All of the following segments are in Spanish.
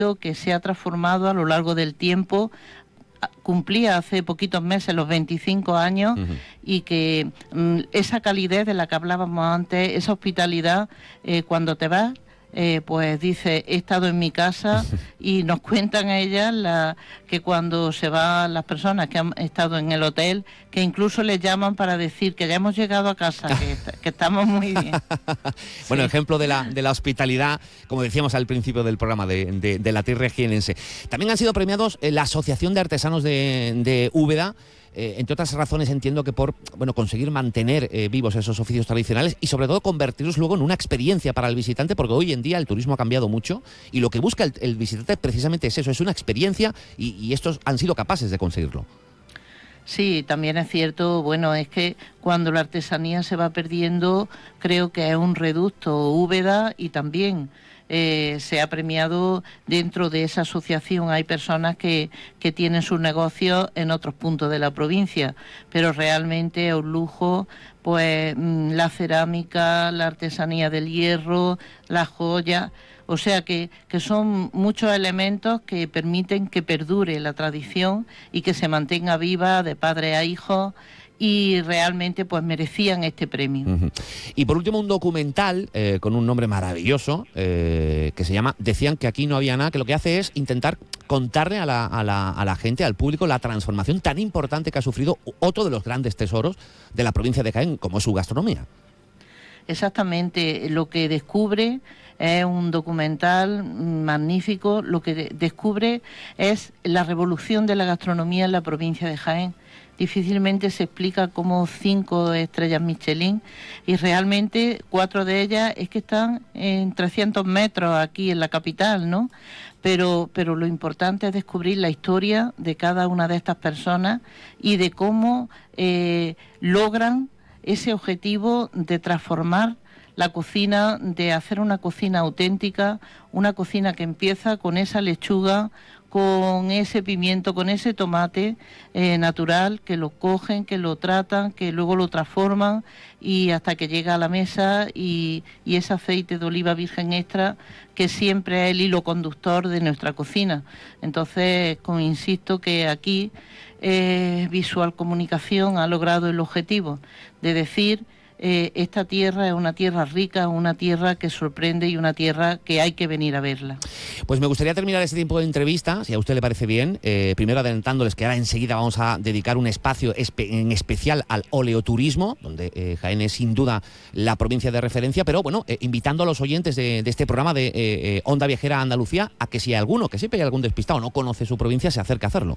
que se ha transformado a lo largo del tiempo. Cumplía hace poquitos meses los 25 años y que esa calidez de la que hablábamos antes, esa hospitalidad, cuando te vas, pues dice, he estado en mi casa, y nos cuentan ellas que cuando se van las personas que han estado en el hotel, que incluso les llaman para decir que ya hemos llegado a casa, que estamos muy bien. Bueno, Sí. ejemplo de la hospitalidad, como decíamos al principio del programa, de la tierra jienense. También han sido premiados la Asociación de Artesanos de Úbeda, entre otras razones entiendo que por conseguir mantener vivos esos oficios tradicionales y sobre todo convertirlos luego en una experiencia para el visitante, porque hoy en día el turismo ha cambiado mucho y lo que busca el visitante precisamente es eso, es una experiencia, y estos han sido capaces de conseguirlo. Sí, también es cierto, es que cuando la artesanía se va perdiendo, creo que es un reducto. Úbeda, y también se ha premiado dentro de esa asociación, hay personas que tienen sus negocios en otros puntos de la provincia, pero realmente es un lujo, pues la cerámica, la artesanía del hierro, las joyas. O sea que son muchos elementos que permiten que perdure la tradición y que se mantenga viva de padre a hijo, y realmente pues merecían este premio. Y por último, un documental con un nombre maravilloso que se llama Decían que aquí no había nada, que lo que hace es intentar contarle a la gente, al público, la transformación tan importante que ha sufrido otro de los grandes tesoros de la provincia de Jaén, como es su gastronomía. Exactamente, lo que descubre es un documental magnífico. Lo que descubre es la revolución de la gastronomía en la provincia de Jaén. Difícilmente se explica cómo 5 estrellas Michelin, y realmente 4 de ellas es que están en 300 metros aquí en la capital, ¿no? Pero lo importante es descubrir la historia de cada una de estas personas y de cómo logran ese objetivo de transformar la cocina, de hacer una cocina auténtica, una cocina que empieza con esa lechuga, con ese pimiento, con ese tomate natural, que lo cogen, que lo tratan, que luego lo transforman, y hasta que llega a la mesa, y ese aceite de oliva virgen extra, que siempre es el hilo conductor de nuestra cocina. Entonces, insisto que aquí Visual Comunicación ha logrado el objetivo de decir: esta tierra es una tierra rica, una tierra que sorprende y una tierra que hay que venir a verla. Pues me gustaría terminar este tiempo de entrevista, si a usted le parece bien, primero adelantándoles que ahora enseguida vamos a dedicar un espacio en especial al oleoturismo, donde Jaén es sin duda la provincia de referencia, pero invitando a los oyentes de este programa de Onda Viajera Andalucía a que si hay alguno, que siempre hay algún despistado, no conoce su provincia, se acerque a hacerlo.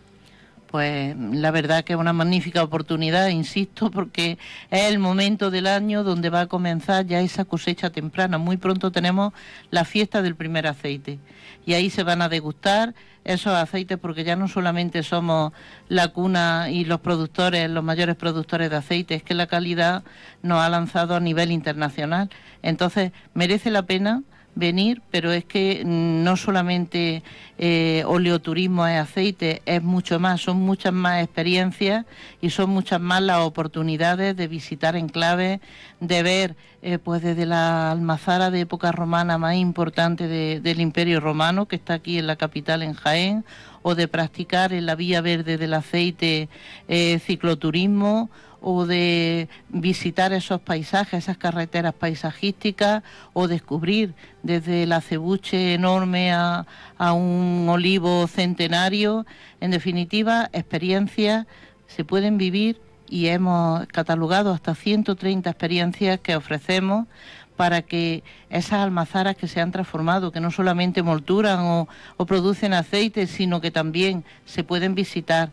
Pues la verdad que es una magnífica oportunidad, insisto, porque es el momento del año donde va a comenzar ya esa cosecha temprana. Muy pronto tenemos la fiesta del primer aceite, y ahí se van a degustar esos aceites, porque ya no solamente somos la cuna y los mayores productores de aceite, es que la calidad nos ha lanzado a nivel internacional. Entonces merece la pena venir, pero es que no solamente oleoturismo es aceite, es mucho más, son muchas más experiencias y son muchas más las oportunidades de visitar enclaves, de ver pues desde la almazara de época romana más importante del Imperio Romano, que está aquí en la capital, en Jaén, o de practicar en la Vía Verde del Aceite cicloturismo, o de visitar esos paisajes, esas carreteras paisajísticas, o descubrir desde el acebuche enorme a un olivo centenario. En definitiva, experiencias se pueden vivir, y hemos catalogado hasta 130 experiencias que ofrecemos para que esas almazaras que se han transformado, que no solamente molturan o producen aceite, sino que también se pueden visitar,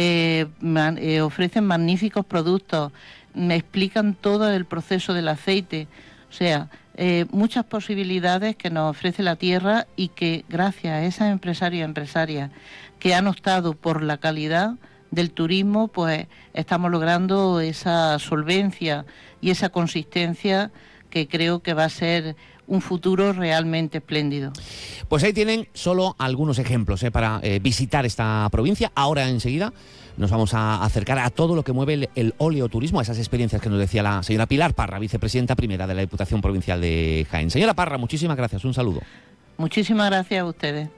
ofrecen magníficos productos, me explican todo el proceso del aceite. O sea, muchas posibilidades que nos ofrece la tierra, y que gracias a esas empresarios y empresarias que han optado por la calidad del turismo, pues estamos logrando esa solvencia y esa consistencia que creo que va a ser un futuro realmente espléndido. Pues ahí tienen solo algunos ejemplos para visitar esta provincia. Ahora enseguida nos vamos a acercar a todo lo que mueve el oleoturismo, a esas experiencias que nos decía la señora Pilar Parra, vicepresidenta primera de la Diputación Provincial de Jaén. Señora Parra, muchísimas gracias, un saludo. Muchísimas gracias a ustedes.